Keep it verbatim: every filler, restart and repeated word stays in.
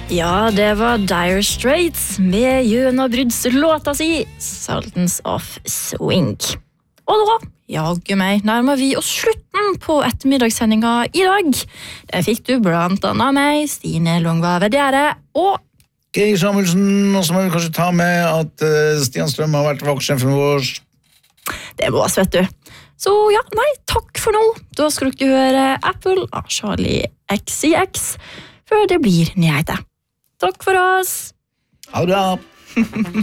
Ja, det var Dire Straits med gjennombruddslåta si Sultans of Swing. Og da, jaggu meg, nærmer vi oss slutten på ettermiddagssendinga i dag. Der fikk du blant annet meg, Stine Longva Vedere, og Geir Samuelsen, og så må vi kanskje ta med at uh, Stian Strøm har vært vaktsjefen vår. Det var oss, vet du. Så ja, nei, takk for nå. Da skal dere høre Apple av Charlie X C X, før det blir nyheter. Takk for oss. Ha det bra.